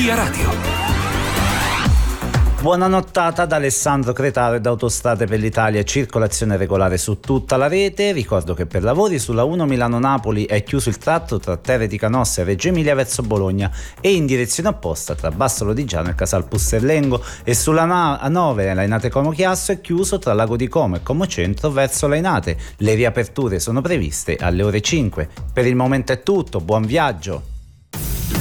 Via Radio. Buona nottata da Alessandro Cretaro e da Autostrade per l'Italia. Circolazione regolare su tutta la rete. Ricordo che per lavori sulla 1 Milano-Napoli è chiuso il tratto tra Terre di Canossa e Reggio Emilia verso Bologna e in direzione opposta tra Basso Lodigiano e Casal Pusserlengo, e sulla A9 Lainate Como Chiasso è chiuso tra Lago di Como e Como Centro verso Lainate. Le riaperture sono previste alle ore 5. Per il momento è tutto, buon viaggio.